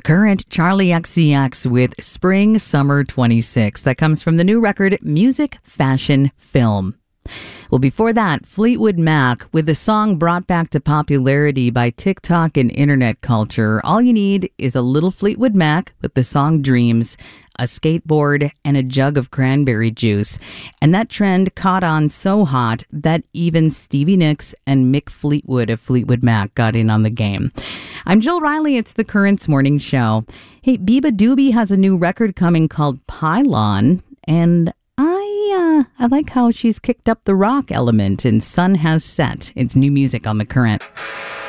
Current, Charlie XCX with Spring Summer 26. That comes from the new record Music, Fashion, Film. Well, before that, Fleetwood Mac with the song brought back to popularity by TikTok and internet culture. All you need is a little Fleetwood Mac with the song Dreams, a skateboard, and a jug of cranberry juice. And that trend caught on so hot that even Stevie Nicks and Mick Fleetwood of Fleetwood Mac got in on the game. I'm Jill Riley. It's the Currents Morning Show. Hey, Biba Doobie has a new record coming called Pylon, and I like how she's kicked up the rock element in Sun Has Set. It's new music on The Current.